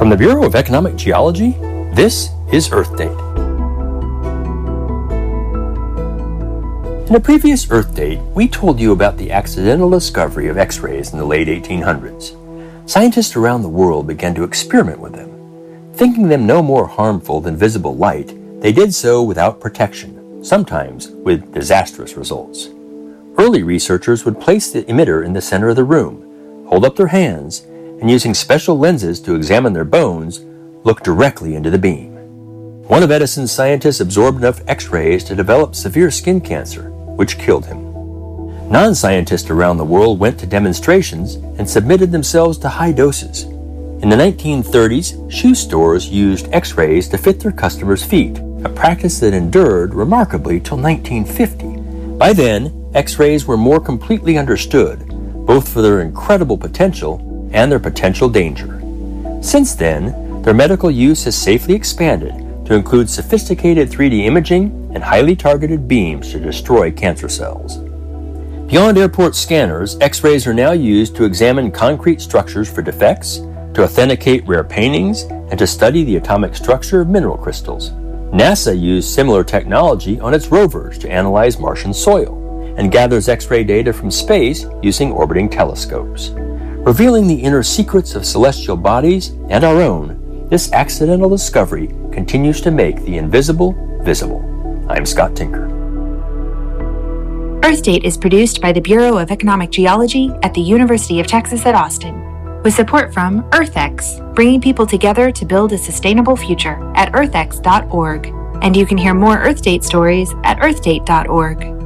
From the Bureau of Economic Geology, this is Earth Date. In a previous Earth Date, we told you about the accidental discovery of X-rays in the late 1800s. Scientists around the world began to experiment with them. Thinking them no more harmful than visible light, they did so without protection, sometimes with disastrous results. Early researchers would place the emitter in the center of the room, hold up their hands, and using special lenses to examine their bones, look directly into the beam. One of Edison's scientists absorbed enough X-rays to develop severe skin cancer, which killed him. Non-scientists around the world went to demonstrations and submitted themselves to high doses. In the 1930s, shoe stores used X-rays to fit their customers' feet, a practice that endured remarkably till 1950. By then, X-rays were more completely understood, both for their incredible potential and their potential danger. Since then, their medical use has safely expanded to include sophisticated 3D imaging and highly targeted beams to destroy cancer cells. Beyond airport scanners, X-rays are now used to examine concrete structures for defects, to authenticate rare paintings, and to study the atomic structure of mineral crystals. NASA used similar technology on its rovers to analyze Martian soil, and gathers X-ray data from space using orbiting telescopes. Revealing the inner secrets of celestial bodies and our own, this accidental discovery continues to make the invisible visible. I'm Scott Tinker. Earth Date is produced by the Bureau of Economic Geology at the University of Texas at Austin, with support from EarthX, bringing people together to build a sustainable future at earthx.org. And you can hear more Earth Date stories at earthdate.org.